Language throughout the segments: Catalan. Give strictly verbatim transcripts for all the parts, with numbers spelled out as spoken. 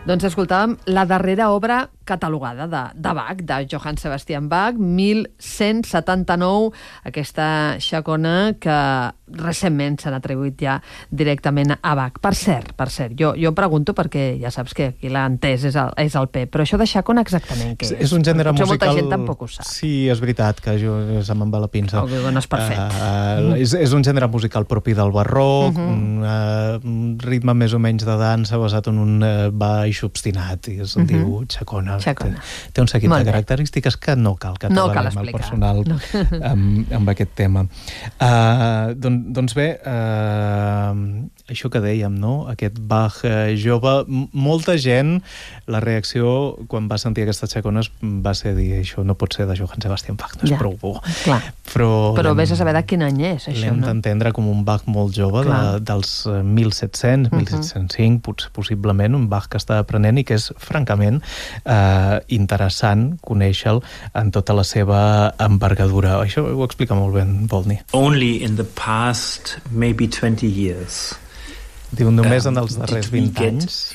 Doncs escoltàvem la darrera obra catalogada de, de Bach, de Johann Sebastian Bach, mil cent setanta-nou, aquesta xacona que recentment s'han atribuït ja directament a Bach. Per cert, per cert, jo, jo pregunto perquè ja saps que aquí l'entès és, el, és el Pep, però això de xacona exactament què és? És un gènere Potser musical... molta gent tampoc ho sap. Sí, és veritat, que jo se me'n va la pinça. Oh, no és perfecte. Uh, uh, és, és un gènere musical propi del barroc, uh -huh. un, uh, un ritme més o menys de dansa basat en un uh, baix obstinat, i es uh -huh. diu xacona. Xacona. Té, té un seguit Molt de bé. característiques que no cal que no cal treballem explicar. el personal no. amb, amb aquest tema. Uh, doncs, doncs bé, uh, això que dèiem, no? Aquest Bach uh, jove, m molta gent, la reacció quan va sentir aquestes xacones va ser dir, això no pot ser de Johann Sebastian Bach, no és ja. prou bo. Clar. Però, Però vés a saber de quin any és, això, l'hem no? d'entendre com un Bach molt jove, de, dels mil set-cents, mil set-cents cinc, potser, possiblement, un Bach que està aprenent i que és, francament, eh, interessant conèixer-lo en tota la seva envergadura. Això ho explica molt bé en Volny. Only in the past, maybe twenty years. Diu, només en els darrers vint anys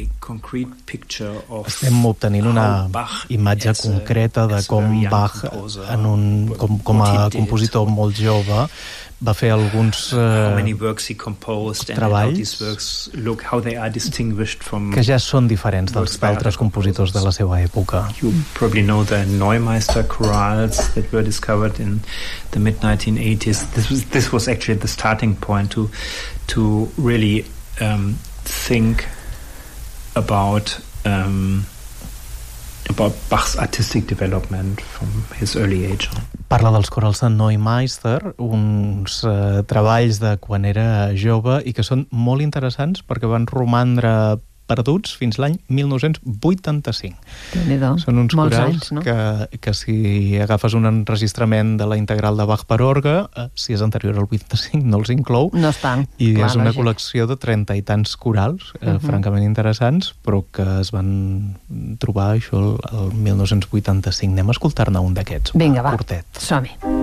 estem obtenint una imatge concreta de com Bach, en un, com, com a compositor molt jove, va fer alguns eh, treballs que ja són diferents dels altres compositors de la seva època. You probably know the Neumeister chorales that were discovered in the mid nineteen eighties. This was, this was actually the starting point to, to really um, think about um, about Bach's artistic development from his early age on. Parla dels corals de Neumeister, uns eh, treballs de quan era jove i que són molt interessants perquè van romandre perduts fins l'any mil nou-cents vuitanta-cinc. Són uns Molts corals anys, no? que, que si agafes un enregistrament de la integral de Bach per orgue, eh, si és anterior al vuitanta-cinc no els inclou. No estan. I clar, és una lògic. col·lecció de trenta i tants corals, eh, uh -huh. francament interessants, però que es van trobar això el, el mil nou-cents vuitanta-cinc. Anem a escoltar-ne un d'aquests. Vinga, va, curtet. som-hi.